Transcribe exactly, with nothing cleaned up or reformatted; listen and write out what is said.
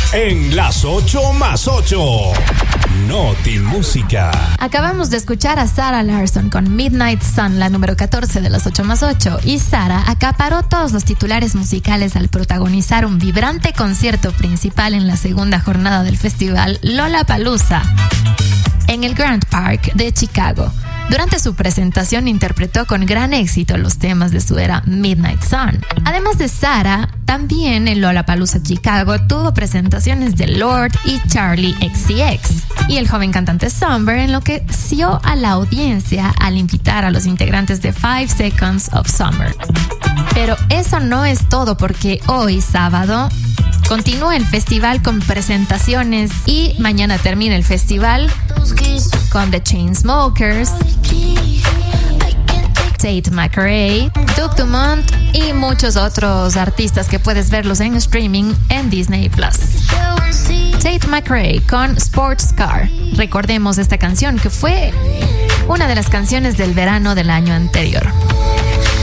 en las ocho más ocho. Noti Música. Acabamos de escuchar a Sarah Larsson con Midnight Sun, la número catorce de las ocho más ocho. Y Sarah acaparó todos los titulares musicales al protagonizar un vibrante concierto principal en la segunda jornada del festival Lollapalooza en el Grand Park de Chicago. Durante su presentación interpretó con gran éxito los temas de su era Midnight Sun. Además de Sarah, también el Lollapalooza Chicago tuvo presentaciones de Lorde y Charli X C X. Y el joven cantante Summer enloqueció a la audiencia al invitar a los integrantes de Five Seconds of Summer. Pero eso no es todo, porque hoy, sábado, continúa el festival con presentaciones y mañana termina el festival con The Chainsmokers, Tate McRae, Duke Dumont y muchos otros artistas que puedes verlos en streaming en Disney Plus. Tate McRae con Sports Car. Recordemos esta canción que fue una de las canciones del verano del año anterior.